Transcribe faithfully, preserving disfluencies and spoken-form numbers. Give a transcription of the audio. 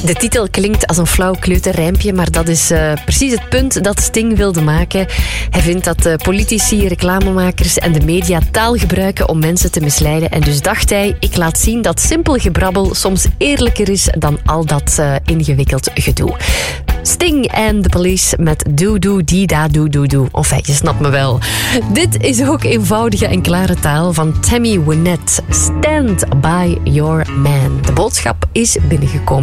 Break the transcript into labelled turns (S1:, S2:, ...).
S1: De titel klinkt als een flauw kleuterrijmpje, maar dat is uh, precies het punt dat Sting wilde maken. Hij vindt dat uh, politici, reclamemakers en de media taal gebruiken om mensen te misleiden. En dus dacht hij, ik laat zien dat simpel gebrabbel soms eerlijker is dan al dat uh, ingewikkeld gedoe. Sting en The Police met Doe Doe Die Da Doe Doe Doe. Enfin, je snapt me wel. Dit is ook eenvoudige en klare taal van Tammy Wynette. Stand by your man. De boodschap is binnengekomen.